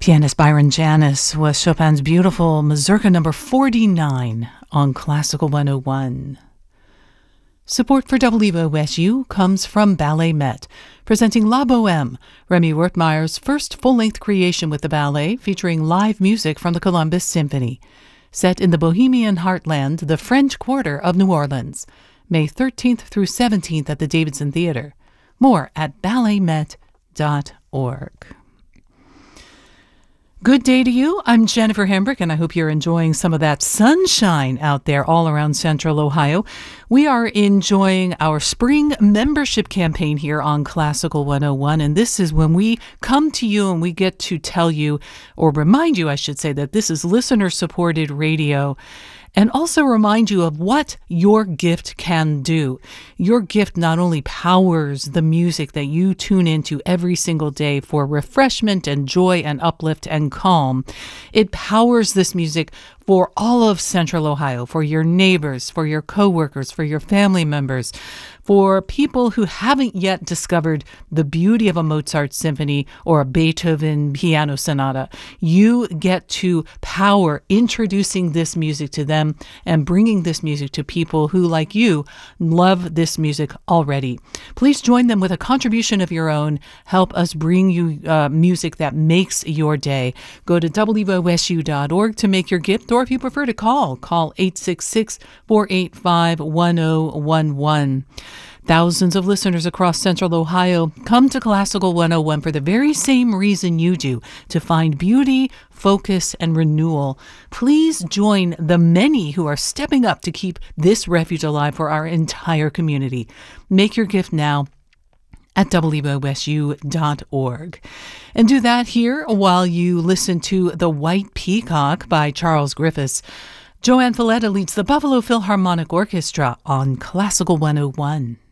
Pianist Byron Janis with Chopin's beautiful Mazurka number 49 on Classical 101. Support for WOSU comes from Ballet Met, presenting La Bohème, Remy Wertmeyer's first full-length creation with the ballet, featuring live music from the Columbus Symphony. Set in the Bohemian heartland, the French Quarter of New Orleans, May 13th through 17th at the Davidson Theater. More at balletmet.org. Good day to you. I'm Jennifer Hembrick, and I hope you're enjoying some of that sunshine out there all around Central Ohio. We are enjoying our spring membership campaign here on Classical 101, and this is when we come to you and we get to tell you, or remind you, I should say, that this is listener-supported radio, and also remind you of what your gift can do. Your gift not only powers the music that you tune into every single day for refreshment and joy and uplift and calm, it powers this music for all of Central Ohio, for your neighbors, for your coworkers, for your family members, for people who haven't yet discovered the beauty of a Mozart symphony or a Beethoven piano sonata. You get to power introducing this music to them and bringing this music to people who, like you, love this music already. Please join them with a contribution of your own. Help us bring you music that makes your day. Go to WOSU.org to make your gift, or if you prefer to call 866-485-1011. Thousands of listeners across Central Ohio come to Classical 101 for the very same reason you do, to find beauty, focus, and renewal. Please join the many who are stepping up to keep this refuge alive for our entire community. Make your gift now at WOSU.org. And do that here while you listen to The White Peacock by Charles Griffiths. Joanne Falletta leads the Buffalo Philharmonic Orchestra on Classical 101.